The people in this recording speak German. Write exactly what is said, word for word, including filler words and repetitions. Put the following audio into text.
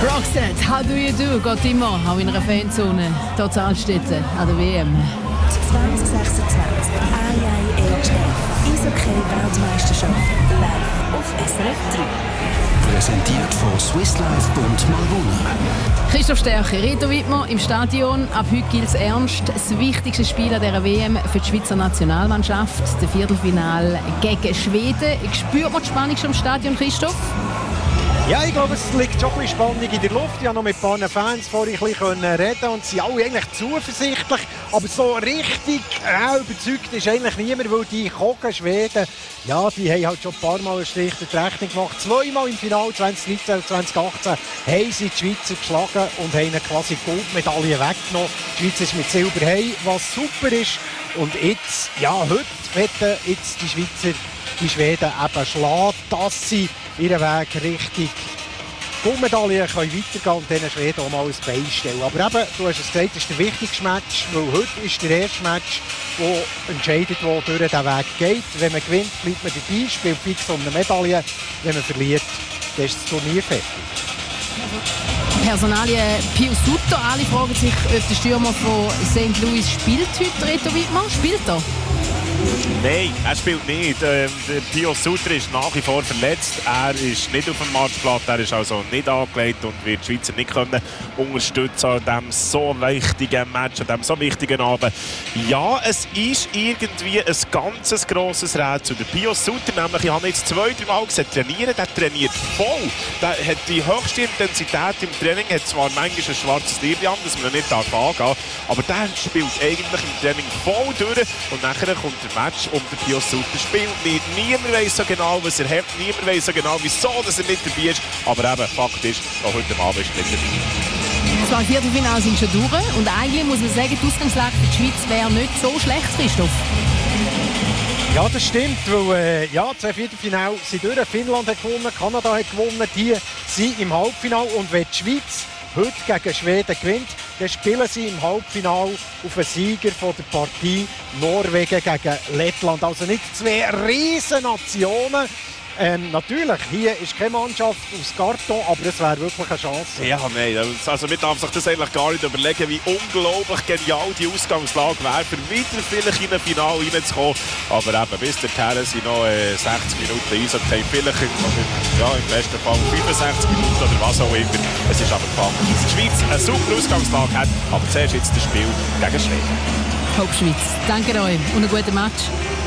Roxette, How Do You Do geht immer, auch in einer Fanzone. Hier in Altstetten an der W M. zwanzig sechsundzwanzig A I A L F Eishockey-Weltmeisterschaft live auf S R F drei. Präsentiert von Swiss Life Bund Malbona. Christoph Stärke, Reto Wittmer im Stadion. Ab heute gilt es ernst. Das wichtigste Spiel an dieser W M für die Schweizer Nationalmannschaft. Das Viertelfinale gegen Schweden. Spürt man die Spannung schon im Stadion, Christoph? Ja, ich glaube, es liegt schon ein bisschen Spannung in der Luft. Ich konnte noch mit ein paar Fans vorhin ein bisschen reden und sie alle eigentlich zuversichtlich. Aber so richtig äh, überzeugt ist eigentlich niemand, weil die Kochen Schweden, ja, die haben halt schon ein paar Mal einen Strich durch die Rechnung gemacht. Zweimal im Finale zwanzig neunzehn und zwanzig achtzehn haben sie die Schweizer geschlagen und haben ihnen quasi die Goldmedaille weggenommen. Die Schweiz ist mit Silber heim, was super ist. Und jetzt, ja, heute werden jetzt die Schweizer die Schweden eben schlagen, dass sie ihren Weg Richtung Goldmedaille können weitergehen und diesen Schweden auch mal ein Bein stellen. Aber eben, du hast es gesagt, das ist der wichtigste Match, weil heute ist der erste Match, der entscheidet, wo durch den Weg geht. Wenn man gewinnt, bleibt man dabei, spielt fix um eine Medaille. Wenn man verliert, dann ist das Turnier fertig. Personalie Pius Sutter. Alle fragen sich, ob der Stürmer von Sankt Louis spielt heute, Reto Wittmer. Spielt er? Nein, er spielt nicht. Ähm, der Pius Sutter ist nach wie vor verletzt. Er ist nicht auf dem Matchblatt, er ist also nicht angelegt und wird die Schweizer nicht können unterstützen an diesem so wichtigen Match, an diesem so wichtigen Abend. Ja, es ist irgendwie ein ganz grosses Rätsel. Der Pius Sutter, nämlich, ich habe jetzt zwei, drei Mal gesehen, trainieren, der trainiert voll. Der hat die höchste Intensität im Training, hat zwar manchmal ein schwarzes Licht an, das man nicht angehen darf, aber der spielt eigentlich im Training voll durch und nachher kommt der Match und der Pius Sutter spielt nicht. Niemand weiss so genau, was er hat, niemand weiss so genau, wieso dass er nicht dabei ist, aber eben, Fakt ist, auch heute Abend ist er nicht dabei. Zwei Viertelfinale sind schon durch und eigentlich muss man sagen, die Ausgangslage für die Schweiz wäre nicht so schlecht, Christoph. Ja, das stimmt, weil äh, ja, zwei Viertelfinale sind durch. Finnland hat gewonnen, Kanada hat gewonnen, die sind im Halbfinale und wenn die Schweiz heute gegen Schweden gewinnt, dann spielen sie im Halbfinale auf den Sieger von der Partie Norwegen gegen Lettland. Also nicht zwei riesen Nationen. Ähm, natürlich, hier ist keine Mannschaft aus Karton, aber es wäre wirklich eine Chance. Ja, nein, also man darf sich das eigentlich gar nicht überlegen, wie unglaublich genial die Ausgangslage wäre, für wieder vielleicht in ein Finale reinzukommen. Aber eben, bis dahin sind noch äh, sechzig Minuten Eishockey, vielleicht ja, im besten Fall fünfundsechzig Minuten oder was auch immer. Es ist aber Fakt, dass die Schweiz eine super Ausgangslage hat, aber zuerst jetzt das Spiel gegen Schweden. Hopp Schweiz. Danke euch und einen guten Match.